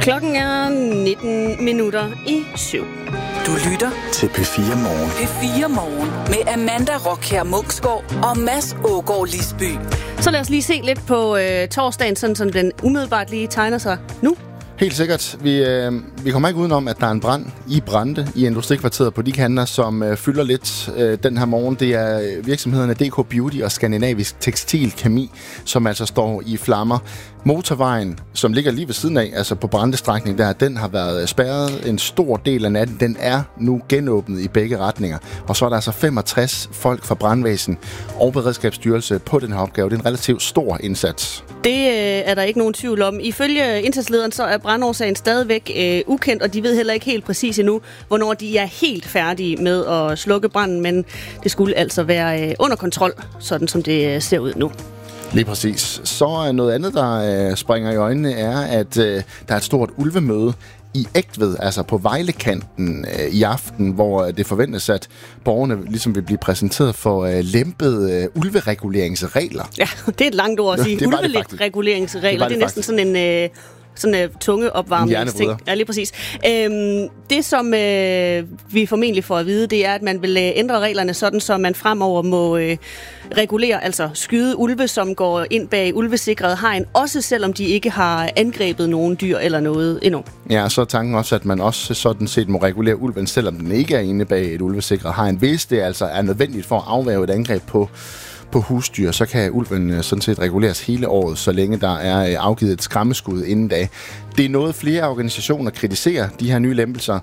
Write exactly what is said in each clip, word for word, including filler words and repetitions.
Klokken er nitten minutter i syv. Du lytter til P fire Morgen. P fire Morgen med Amanda Rockher Munksgaard og Mads Ågaard Lisby. Så lad os lige se lidt på øh, torsdagen, sådan som den umiddelbart lige tegner sig nu. Helt sikkert. Vi, øh, vi kommer ikke udenom, at der er en brand i Brande i Industrikvarteret på de kanter, som øh, fylder lidt øh, den her morgen. Det er virksomhederne D K Beauty og Skandinavisk Tekstil Kemi, som altså står i flammer. Motorvejen, som ligger lige ved siden af, altså på Brande-strækningen der, den har været spærret en stor del af natten. Den er nu genåbnet i begge retninger. Og så er der altså femogtres folk fra Brandvæsen og Beredskabsstyrelse på den her opgave. Det er en relativt stor indsats. Det øh, er der ikke nogen tvivl om. Ifølge indsatslederen så er brandårsagen stadigvæk øh, ukendt, og de ved heller ikke helt præcis endnu, hvornår de er helt færdige med at slukke branden, men det skulle altså være øh, under kontrol, sådan som det øh, ser ud nu. Lige præcis. Så er noget andet, der øh, springer i øjnene, er, at øh, der er et stort ulvemøde i Egtved, altså på Vejlekanten øh, i aften, hvor det forventes, at borgerne ligesom vil blive præsenteret for øh, lempede øh, ulvereguleringsregler. Ja, det er et langt ord at sige. Det Ulvereguleringsregler, det, det, det er næsten sådan en... Øh sådan en tunge opvarmningsting. Ja, lige præcis. Øhm, det, som øh, vi formentlig får at vide, det er, at man vil øh, ændre reglerne sådan, så man fremover må øh, regulere, altså skyde ulve, som går ind bag ulvesikret hegn, også selvom de ikke har angrebet nogen dyr eller noget endnu. Ja, så er tanken også, at man også sådan set må regulere ulven, selvom den ikke er inde bag et ulvesikret hegn. Hvis det altså er nødvendigt for at afværge et angreb på på husdyr, så kan ulven sådan set reguleres hele året, så længe der er afgivet et skræmmeskud inden da. Det er noget, flere organisationer kritiserer, de her nye lempelser.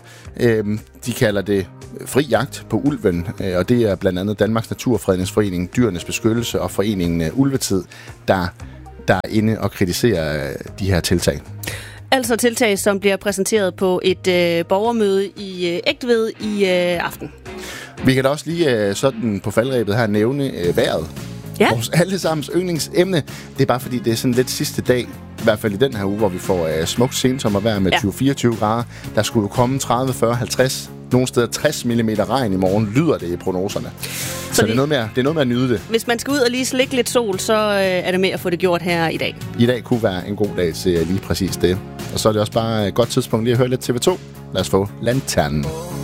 De kalder det fri jagt på ulven, og det er blandt andet Danmarks Naturfredningsforening, Dyrenes Beskyttelse og Foreningen Ulvetid, der, der er inde og kritiserer de her tiltag. Altså tiltag, som bliver præsenteret på et øh, borgermøde i øh, Egtved i øh, aften. Vi kan da også lige øh, sådan på faldrebet her nævne øh, vejret. Ja. Vores allesammens yndlingsemne. Det er bare fordi, det er sådan lidt sidste dag, i hvert fald i den her uge, hvor vi får øh, smukt sensommervejr med ja. tyve til fireogtyve grader. Der skulle jo komme tredive, fyrre, halvtreds, nogle steder tres millimeter regn i morgen, lyder det i prognoserne. Så, så det, er noget med at, det er noget med at nyde det. Hvis man skal ud og lige slikke lidt sol, så øh, er det med at få det gjort her i dag. I dag kunne være en god dag til lige præcis det. Og så er det også bare et godt tidspunkt lige at høre lidt T V to. Lad os få Lanternen.